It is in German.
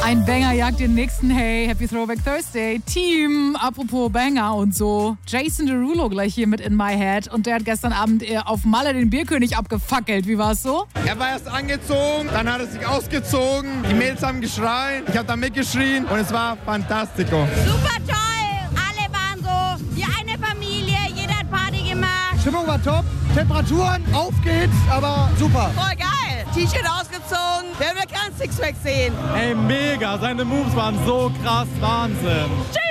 Ein Banger jagt den nächsten. Hey, Happy Throwback Thursday. Team, apropos Banger und so. Jason Derulo gleich hier mit In My Head. Und der hat gestern Abend auf Malle den Bierkönig abgefackelt. Wie war's so? Er war erst angezogen, dann hat er sich ausgezogen. Die Mädels haben geschrien, ich habe da mitgeschrien und es war fantastico. Super toll, alle waren so wie eine Familie, jeder hat Party gemacht. Stimmung war top, Temperaturen, auf geht's, aber super. Voll geil, T-Shirt ausgezogen, wer will kein Sixpack sehen? Ey, mega, seine Moves waren so krass, Wahnsinn. Tschüss.